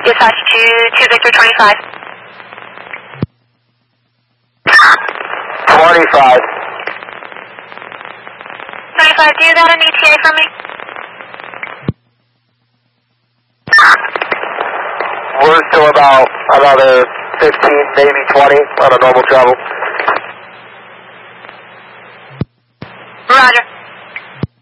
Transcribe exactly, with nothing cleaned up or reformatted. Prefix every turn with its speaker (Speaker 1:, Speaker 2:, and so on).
Speaker 1: Dispatch to two Victor twenty-five.
Speaker 2: twenty-five.
Speaker 1: twenty-five, do you got an E T A from me?
Speaker 2: We're still about another fifteen, maybe twenty on a normal travel.